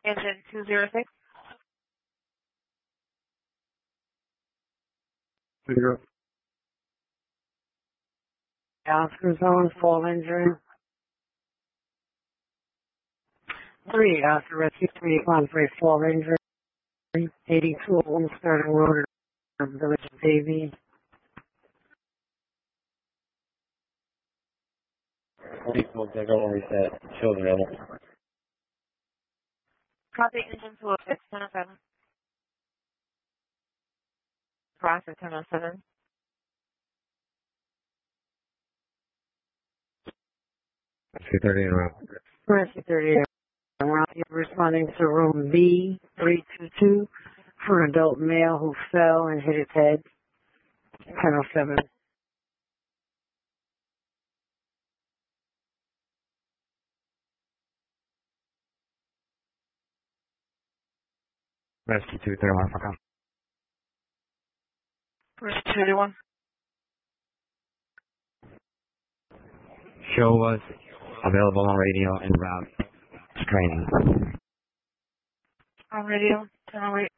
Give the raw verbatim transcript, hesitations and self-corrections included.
Engine two zero six. Zero. Oscar Zone, fall injury. Three, Oscar Rescue three, one three, fall injury. eighty-two, one starting road, Village of Davie. People, they don't reset. Children. Copy engine two oh six, ten oh seven. Process ten oh seven. Rescue thirty-eight around. Rescue thirty-eight, around here responding to room B three two two for an adult male who fell and hit his head. ten oh seven. Rescue two thirty-one, fuck off. Rescue twenty-one. Show was available on radio and route to training. On radio, ten oh eight.